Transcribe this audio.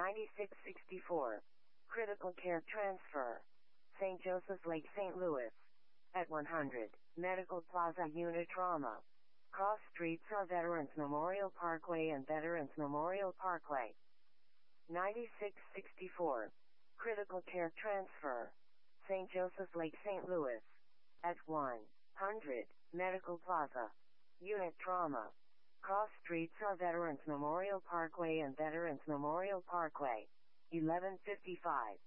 9664. Critical care transfer. St. Joseph's Lake, St. Louis. At 100. Medical Plaza Unit Trauma. Cross streets are Veterans Memorial Parkway and Veterans Memorial Parkway. 9664. Critical care transfer. St. Joseph's Lake, St. Louis. At 100. Medical Plaza. Unit Trauma. Cross streets are Veterans Memorial Parkway and Veterans Memorial Parkway. 1155.